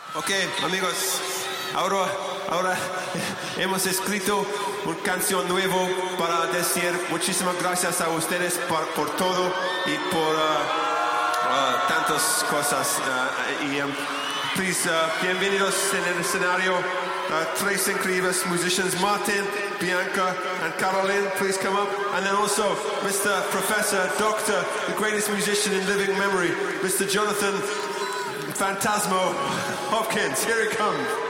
Ok, amigos, ahora hemos escrito una canción nueva para decir muchísimas gracias a ustedes por todo y por tantas cosas. Please, bienvenidos en el escenario. Tres increíbles musicians, Martin, Bianca, and Caroline. Please come up. And then also Mr. Professor, Doctor, the greatest musician in living memory, Mr. Jonathan Phantasmo Hopkins. Here he comes.